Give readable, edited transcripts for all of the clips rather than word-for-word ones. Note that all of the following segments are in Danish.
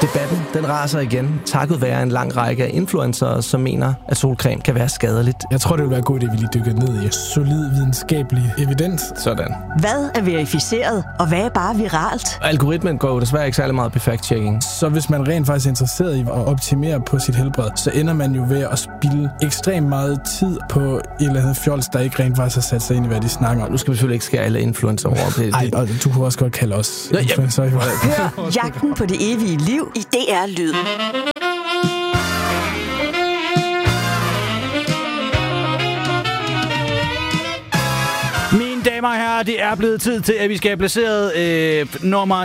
Debatten, den raser igen, takket være en lang række af influencere, som mener, at solcreme kan være skadeligt. Jeg tror, det vil være godt, at vi lige dykker ned i solid videnskabelig evidens. Sådan. Hvad er verificeret, og hvad er bare viralt? Algoritmen går jo desværre ikke særlig meget på fact-checking. Så hvis man rent faktisk er interesseret i at optimere på sit helbred, så ender man jo ved at spilde ekstremt meget tid på et eller andet fjols, der ikke rent faktisk har sat sig ind i, hvad de snakker om. Nu skal vi selvfølgelig ikke skære alle influencer over. Nej, og du kunne også godt kalde os influencer. Hør Jagten på det evige liv i DR Lyd. Mine damer og herrer, det er blevet tid til, at vi skal have placeret nummer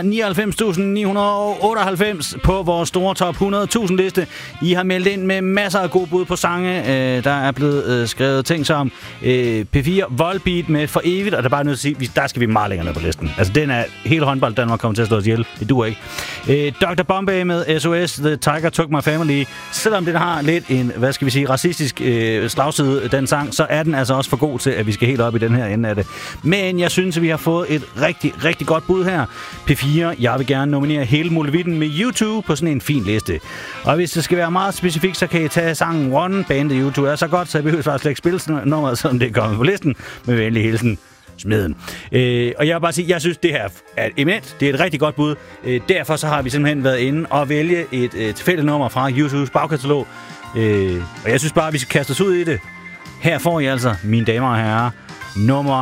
99.998 på vores store top 100.000 liste. I har meldt ind med masser af gode bud på sange. Der er blevet skrevet ting som P4 Volbeat med For Evigt, og der er bare nødt til at sige, der skal vi meget længere ned på listen. Altså, den er hele håndbold, Danmark kommer til at slå os ihjel. Det duer ikke. Dr. Bombay med SOS, The Tiger Took My Family. Selvom den har lidt en, hvad skal vi sige, racistisk slagside, den sang, så er den altså også for god til, at vi skal helt op i den her ende af det. Men jeg synes, at vi har fået et rigtig, rigtig godt bud her. P4, jeg vil gerne nominere hele Molevitten med U2 på sådan en fin liste. Og hvis det skal være meget specifikt, så kan I tage sangen One. Bandet U2 er så godt, så jeg behøver faktisk slet ikke spille sådan nummeret, som det er kommet på listen. Med venlig hilsen, Smeden. Og jeg vil bare sige, jeg synes, det her er eminent. Det er et rigtig godt bud. Derfor så har vi simpelthen været inde og vælge et tilfældigt nummer fra U2's bagkatalog. Og jeg synes bare, at vi skal kaste os ud i det. Her får I altså, mine damer og herrer, nummer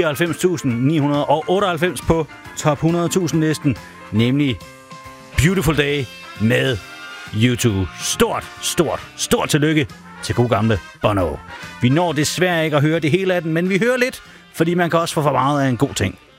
99.998 på top 100.000 listen, nemlig Beautiful Day med U2. Stort tillykke til god gamle Bono. Vi når desværre ikke at høre det hele af den, men vi hører lidt, fordi man kan også få for meget af en god ting.